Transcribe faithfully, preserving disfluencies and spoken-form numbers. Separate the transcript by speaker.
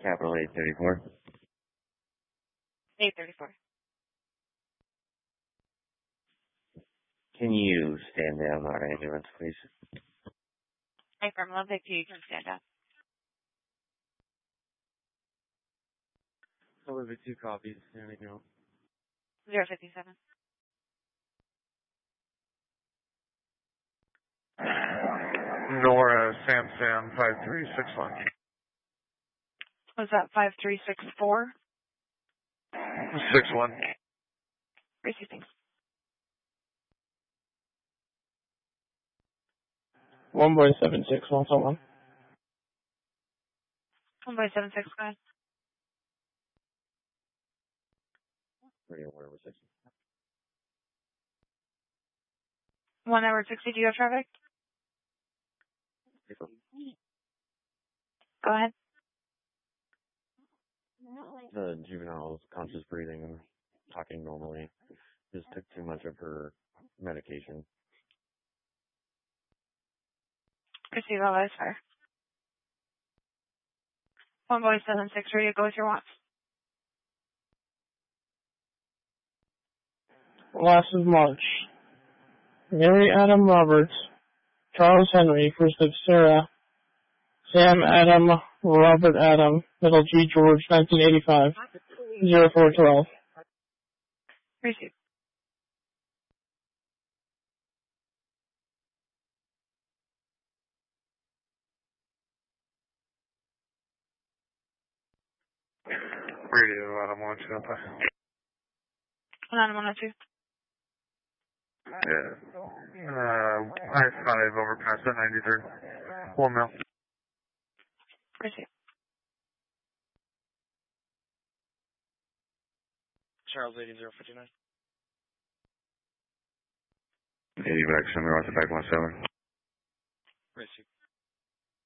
Speaker 1: Capital eight thirty-four.
Speaker 2: eight thirty-four.
Speaker 1: Can you stand down our ambulance, please?
Speaker 2: Affirmative, Victor, you can stand up.
Speaker 1: Deliver two copies. There we go.
Speaker 2: zero fifty-seven.
Speaker 3: Nora Sam Sam five three six one.
Speaker 2: Was that five three six four?
Speaker 3: Six one.
Speaker 2: Receiving.
Speaker 4: One boy seven six one one.
Speaker 2: One by seven six, go ahead.
Speaker 1: Radio whatever six.
Speaker 2: One hour sixty, do you have traffic? Go ahead.
Speaker 1: The juvenile's conscious breathing and talking normally. Just took too much of her medication.
Speaker 2: Receive all that, sir. One boy seven six, ready to go with your watch.
Speaker 4: Last of March. Mary Adam Roberts, Charles Henry, first of Sarah, Sam Adam, Robert Adam, middle G George, nineteen eighty-five, zero four twelve.
Speaker 2: Receive.
Speaker 3: Radio Adam one two nine.
Speaker 2: One one oh two.
Speaker 3: Yeah. Uh, I five over past the ninety-third. One mil.
Speaker 2: Receive.
Speaker 5: Charles eighty zero fifty nine.
Speaker 3: eighty back, send me off the back one seven.
Speaker 5: Receive.